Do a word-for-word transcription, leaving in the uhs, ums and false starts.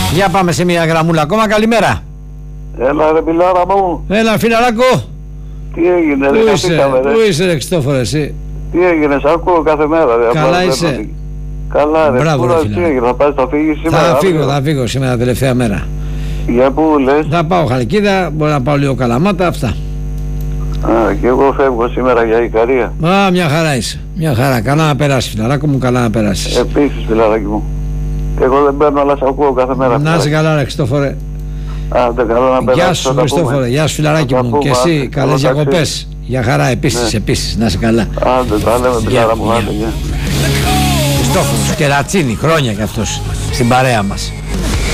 Για πάμε σε μια γραμμούλα ακόμα. Καλημέρα. Έλα ρε Πιλάρα μου. Έλα φιλαράκο. Τι έγινε Πού ρε, είσαι, ρε. πού είσαι ρε Χριστόφορε εσύ? Τι έγινε, σ' ακούω κάθε μέρα ρε. Καλά Απλά είσαι? δεν... Καλά ρε, Μπράβο, πού, ρε, τι φίλε. έγινε, θα πας, θα φύγεις σήμερα? Θα φύγω, αύριο? θα φύγω σήμερα τελευταία μέρα. Για πού λες? Θα πάω Χαλκίδα, μπορεί να πάω λίγο Καλαμάτα, αυτά. Α, και εγώ φεύγω σήμερα για Ικαρία. Α, μια χαρά είσαι. Μια χαρά. Καλά να περάσει, φιλαράκο μου, καλά να περάσει. Επίσης φιλαράκι μου. Εγώ δεν παίρνω, αλλά σ' ακούω κάθε μέρα. Να είσαι καλά, ρε Χριστόφορε. Άντε καλά να περάσεις. Γεια σου, Χριστόφορε. Γεια σου, φιλαράκι μου. Και εσύ, καλές διακοπές. Για χαρά, επίσης, επίσης. Να είσαι καλά. Άντε, τα λέμε, Πιλάρα μου. Άντε, γεια. Χριστόφορος, Κερατσίνη, χρόνια κι αυτός στην παρέα μας.